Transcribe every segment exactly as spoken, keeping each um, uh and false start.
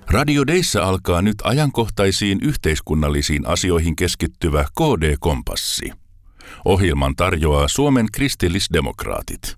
Radio Dayssä alkaa nyt ajankohtaisiin yhteiskunnallisiin asioihin keskittyvä K D-kompassi. Ohjelman tarjoaa Suomen kristillisdemokraatit.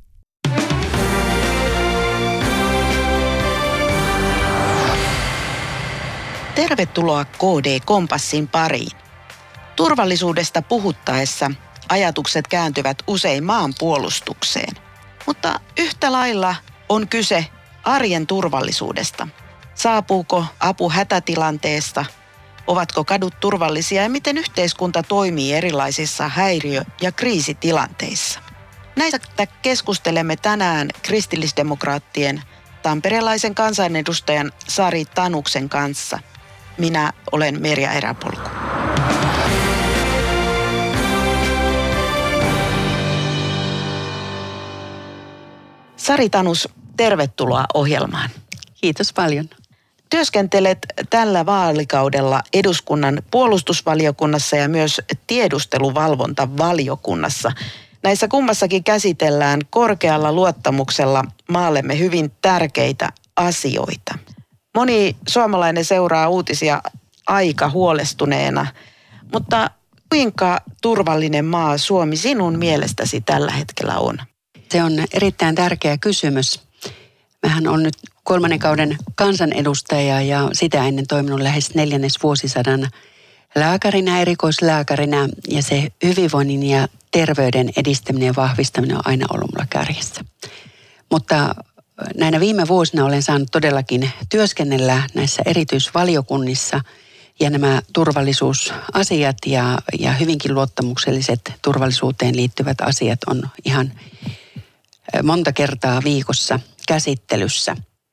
Tervetuloa K D-kompassin pariin. Turvallisuudesta puhuttaessa ajatukset kääntyvät usein maanpuolustukseen, mutta yhtä lailla on kyse arjen turvallisuudesta. Saapuuko apu hätätilanteesta? Ovatko kadut turvallisia ja miten yhteiskunta toimii erilaisissa häiriö- ja kriisitilanteissa? Näistä keskustelemme tänään kristillisdemokraattien tamperelaisen kansanedustajan Sari Tanuksen kanssa. Minä olen Merja Eräpolku. Sari Tanus, tervetuloa ohjelmaan. Kiitos paljon. Työskentelet tällä vaalikaudella eduskunnan puolustusvaliokunnassa ja myös tiedusteluvalvontavaliokunnassa. Näissä kummassakin käsitellään korkealla luottamuksella maallemme hyvin tärkeitä asioita. Moni suomalainen seuraa uutisia aika huolestuneena, mutta kuinka turvallinen maa Suomi sinun mielestäsi tällä hetkellä on? Se on erittäin tärkeä kysymys. Mähän on nyt kolmannen kauden kansanedustaja ja sitä ennen toiminut lähes neljännes vuosisadan lääkärinä, erikoislääkärinä, ja se hyvinvoinnin ja terveyden edistäminen ja vahvistaminen on aina ollut mulla kärjessä. Mutta näinä viime vuosina olen saanut todellakin työskennellä näissä erityisvaliokunnissa, ja nämä turvallisuusasiat ja, ja hyvinkin luottamukselliset turvallisuuteen liittyvät asiat on ihan monta kertaa viikossa käsittelyssä.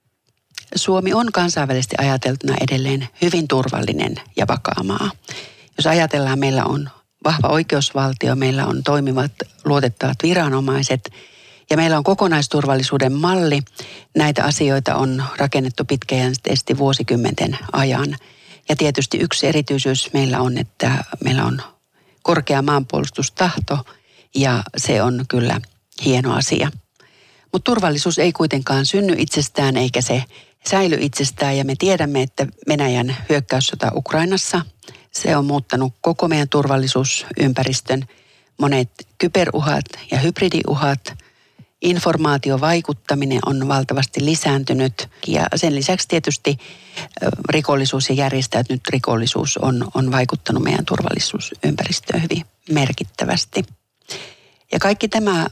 Suomi on kansainvälisesti ajateltuna edelleen hyvin turvallinen ja vakaa maa. Jos ajatellaan, meillä on vahva oikeusvaltio, meillä on toimivat luotettavat viranomaiset ja meillä on kokonaisturvallisuuden malli. Näitä asioita on rakennettu pitkäjänteisesti vuosikymmenten ajan. Ja tietysti yksi erityisyys meillä on, että meillä on korkea maanpuolustustahto ja se on kyllä hieno asia. Mutta turvallisuus ei kuitenkaan synny itsestään eikä se säily itsestään, ja me tiedämme, että Venäjän hyökkäyssota Ukrainassa, se on muuttanut koko meidän turvallisuusympäristön. Monet kyberuhat ja hybridiuhat, informaatiovaikuttaminen on valtavasti lisääntynyt, ja sen lisäksi tietysti rikollisuus ja järjestäytynyt rikollisuus on, on vaikuttanut meidän turvallisuusympäristöön hyvin merkittävästi. Ja kaikki tämä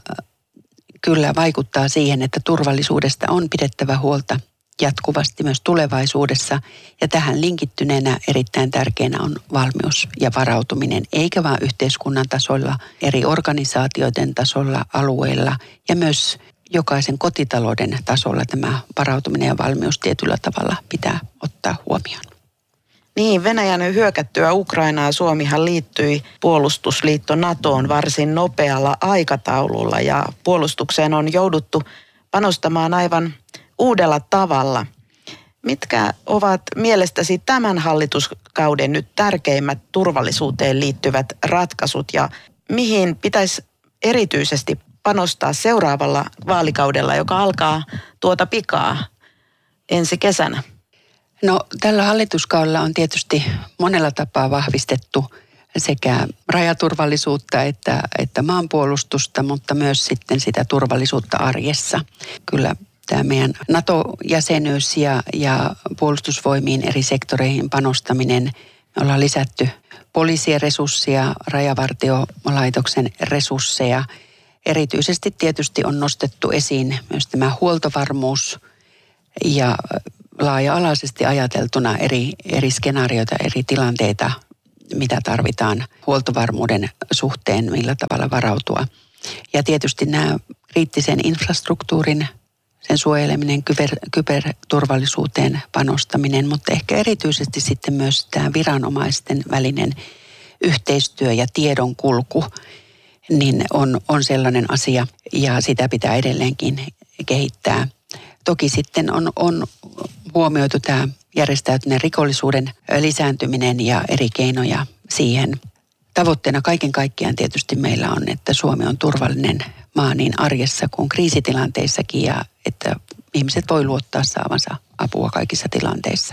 kyllä vaikuttaa siihen, että turvallisuudesta on pidettävä huolta jatkuvasti myös tulevaisuudessa. Ja tähän linkittyneenä erittäin tärkeänä on valmius ja varautuminen, eikä vain yhteiskunnan tasolla, eri organisaatioiden tasolla, alueilla ja myös jokaisen kotitalouden tasolla tämä varautuminen ja valmius tietyllä tavalla pitää ottaa huomioon. Niin, Venäjän hyökättyä Ukrainaa Suomihan liittyi puolustusliitto NATOon varsin nopealla aikataululla ja puolustukseen on jouduttu panostamaan aivan uudella tavalla. Mitkä ovat mielestäsi tämän hallituskauden nyt tärkeimmät turvallisuuteen liittyvät ratkaisut ja mihin pitäisi erityisesti panostaa seuraavalla vaalikaudella, joka alkaa tuota pikaa ensi kesänä? No, tällä hallituskaudella on tietysti monella tapaa vahvistettu sekä rajaturvallisuutta että, että maanpuolustusta, mutta myös sitten sitä turvallisuutta arjessa. Kyllä tämä meidän NATO-jäsenyys ja, ja puolustusvoimiin eri sektoreihin panostaminen, me ollaan lisätty poliisien resursseja, rajavartiolaitoksen resursseja. Erityisesti tietysti on nostettu esiin myös tämä huoltovarmuus ja laaja-alaisesti ajateltuna eri, eri skenaarioita, eri tilanteita, mitä tarvitaan huoltovarmuuden suhteen, millä tavalla varautua. Ja tietysti nämä kriittisen infrastruktuurin, sen suojeleminen, kyber, kyberturvallisuuteen panostaminen, mutta ehkä erityisesti sitten myös tämä viranomaisten välinen yhteistyö ja tiedonkulku, niin on, on sellainen asia ja sitä pitää edelleenkin kehittää. Toki sitten on, on huomioitu tämä järjestäytyneen rikollisuuden lisääntyminen ja eri keinoja siihen. Tavoitteena kaiken kaikkiaan tietysti meillä on, että Suomi on turvallinen maa niin arjessa kuin kriisitilanteissakin ja että ihmiset voi luottaa saavansa apua kaikissa tilanteissa.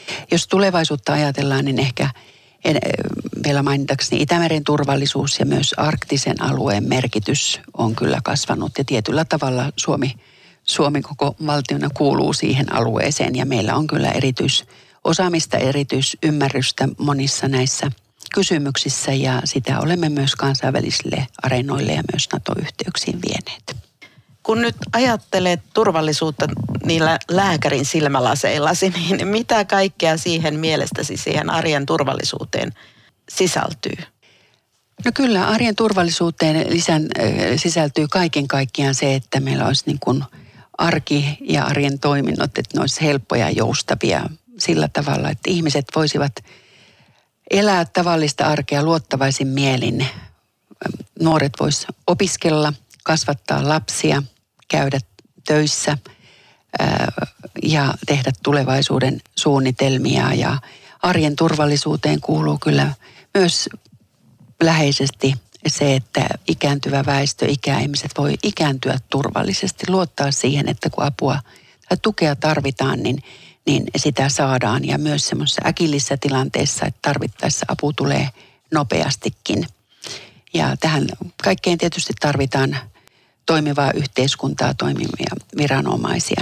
Jos tulevaisuutta ajatellaan, niin ehkä en, vielä mainitakseni Itämeren turvallisuus ja myös arktisen alueen merkitys on kyllä kasvanut. Ja tietyllä tavalla Suomi, Suomi koko valtiona kuuluu siihen alueeseen ja meillä on kyllä erityisosaamista, erityisymmärrystä monissa näissä kysymyksissä ja sitä olemme myös kansainvälisille areenoille ja myös NATO-yhteyksiin vieneet. Kun nyt ajattelet turvallisuutta niillä lääkärin silmälaseillasi, niin mitä kaikkea siihen mielestäsi siihen arjen turvallisuuteen sisältyy? No kyllä arjen turvallisuuteen lisän, sisältyy kaiken kaikkiaan se, että meillä olisi niin kuin arki ja arjen toiminnot, että ne olisi helppoja ja joustavia sillä tavalla, että ihmiset voisivat elää tavallista arkea luottavaisin mielin. Nuoret vois opiskella, kasvattaa lapsia, käydä töissä ää, ja tehdä tulevaisuuden suunnitelmia. Ja arjen turvallisuuteen kuuluu kyllä myös läheisesti se, että ikääntyvä väestö, ikäihmiset voi ikääntyä turvallisesti, luottaa siihen, että kun apua tai tukea tarvitaan, niin niin sitä saadaan ja myös semmoisessa äkillisissä tilanteissa, että tarvittaessa apu tulee nopeastikin. Ja tähän kaikkeen tietysti tarvitaan toimivaa yhteiskuntaa, toimivia viranomaisia.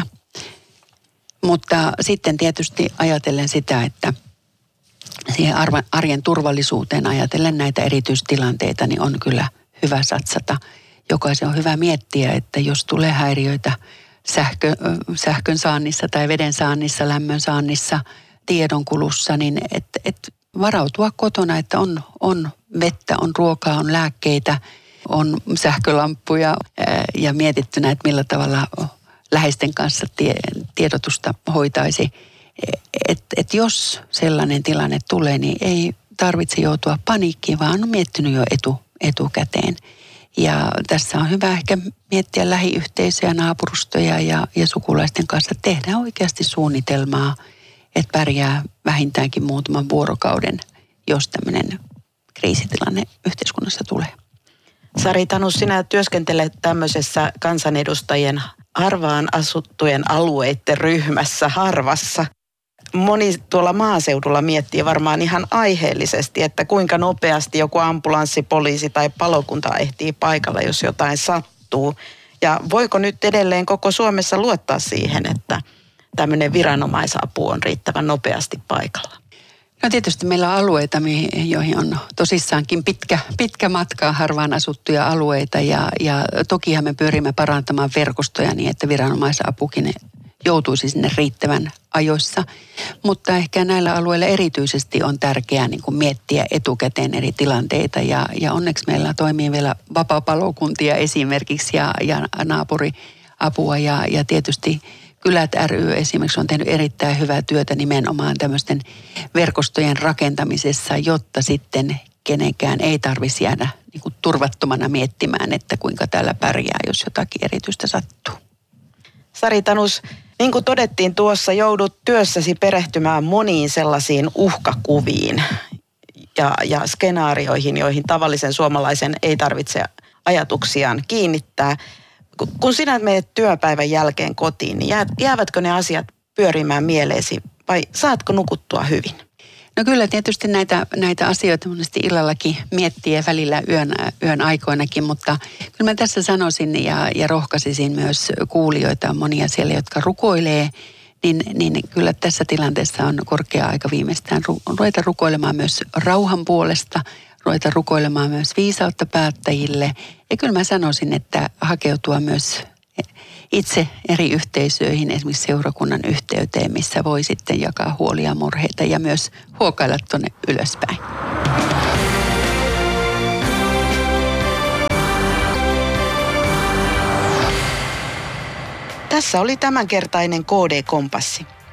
Mutta sitten tietysti ajatellen sitä, että siihen arjen turvallisuuteen ajatellen näitä erityistilanteita, niin on kyllä hyvä satsata. Jokaisen on hyvä miettiä, että jos tulee häiriöitä, Sähkö, sähkön saannissa tai veden saannissa, lämmön saannissa, tiedonkulussa, niin et, et varautua kotona, että on, on vettä, on ruokaa, on lääkkeitä, on sähkölamppuja ja mietittynä, että millä tavalla läheisten kanssa tie, tiedotusta hoitaisi. Että et jos sellainen tilanne tulee, niin ei tarvitse joutua paniikkiin, vaan on miettinyt jo etu, etukäteen. Ja tässä on hyvä ehkä miettiä lähiyhteisöjä, naapurustoja ja, ja sukulaisten kanssa. Tehdään oikeasti suunnitelmaa, että pärjää vähintäänkin muutaman vuorokauden, jos tämmöinen kriisitilanne yhteiskunnassa tulee. Sari Tanus, sinä työskentelet tämmöisessä kansanedustajien harvaan asuttujen alueiden ryhmässä Harvassa. Moni tuolla maaseudulla miettii varmaan ihan aiheellisesti, että kuinka nopeasti joku ambulanssi, poliisi tai palokunta ehtii paikalla, jos jotain sattuu. Ja voiko nyt edelleen koko Suomessa luottaa siihen, että tämmöinen viranomaisapu on riittävän nopeasti paikalla? No tietysti meillä on alueita, joihin on tosissaankin pitkä, pitkä matka, harvaan asuttuja alueita ja, ja tokihan me pyrimme parantamaan verkostoja niin, että viranomaisapukin joutuisi sinne riittävän ajoissa. Mutta ehkä näillä alueilla erityisesti on tärkeää niin kuin miettiä etukäteen eri tilanteita ja, ja onneksi meillä toimii vielä vapaapalokuntia esimerkiksi ja, ja naapuriapua ja, ja tietysti Kylät ry esimerkiksi on tehnyt erittäin hyvää työtä nimenomaan tämmöisten verkostojen rakentamisessa, jotta sitten kenenkään ei tarvitsisi jäädä niin kuin turvattomana miettimään, että kuinka täällä pärjää, jos jotakin erityistä sattuu. Sari Tanus, niin kuin todettiin tuossa, joudut työssäsi perehtymään moniin sellaisiin uhkakuviin ja, ja skenaarioihin, joihin tavallisen suomalaisen ei tarvitse ajatuksiaan kiinnittää. Kun sinä menet työpäivän jälkeen kotiin, niin jäävätkö ne asiat pyörimään mieleesi vai saatko nukuttua hyvin? No kyllä tietysti näitä, näitä asioita monesti illallakin miettii ja välillä yön, yön aikoinakin, mutta kyllä mä tässä sanoisin ja, ja rohkaisisin myös kuulijoita, monia siellä, jotka rukoilee, niin, niin kyllä tässä tilanteessa on korkea aika viimeistään ruveta rukoilemaan myös rauhan puolesta, ruveta rukoilemaan myös viisautta päättäjille. Ja kyllä mä sanoisin, että hakeutua myös itse eri yhteisöihin, esimerkiksi seurakunnan yhteyteen, missä voi sitten jakaa huolia ja murheita ja myös huokailla tuonne ylöspäin. Tässä oli tämänkertainen K D-kompassi.